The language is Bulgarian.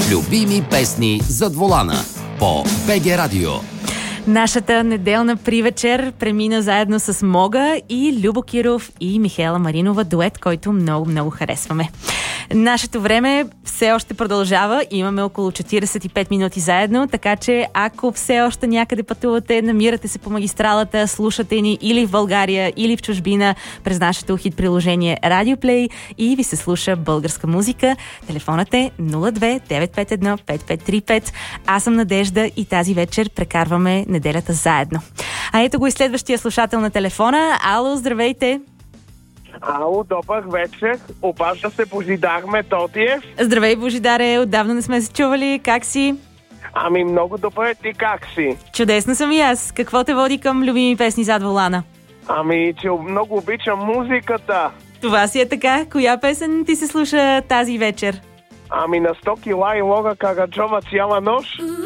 Любими песни зад волана по БГ Радио. Нашата неделна привечер премина заедно с Мога и Любо Киров и Михаела Маринова, дует, който много харесваме. Нашето време все още продължава. Имаме около 45 минути заедно, така че ако все още някъде пътувате, намирате се по магистралата, слушате ни или в България, или в чужбина през нашето хит приложение Radio Play и ви се слуша българска музика. Телефонът е 02-951-5535. Аз съм Надежда и тази вечер прекарваме неделята заедно. А ето го и следващия слушател на телефона. Ало, здравейте! Ало, добър вечер. Обажда се Божидар Методиев. Здравей, Божидаре, отдавна не сме се чували. Как си? Ами много добре, ти как си? Чудесно съм и аз. Какво те води към любими песни зад волана? Ами, че много обичам музиката. Това си е така. Коя песен ти се слуша тази вечер? Ами на 100 кила и Лора Караджова цяла нощ.